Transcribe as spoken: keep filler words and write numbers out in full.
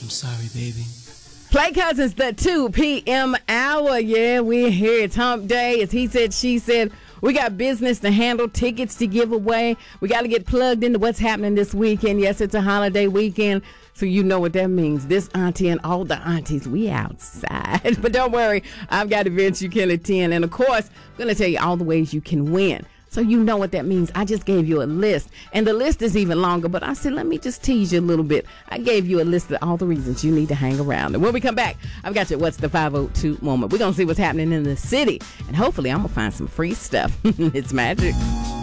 I'm sorry, baby. Play Cousins, the two p.m. hour. Yeah, we're here. It's hump day. It's he said, she said. We got business to handle, tickets to give away. We got to get plugged into what's happening this weekend. Yes, it's a holiday weekend, so you know what that means. This auntie and all the aunties, we outside. But don't worry, I've got events you can attend. And, of course, I'm going to tell you all the ways you can win. So you know what that means. I just gave you a list. And the list is even longer, but I said, let me just tease you a little bit. I gave you a list of all the reasons you need to hang around. And when we come back, I've got you What's the five oh two moment. We're going to see what's happening in the city. And hopefully I'm going to find some free stuff. It's magic.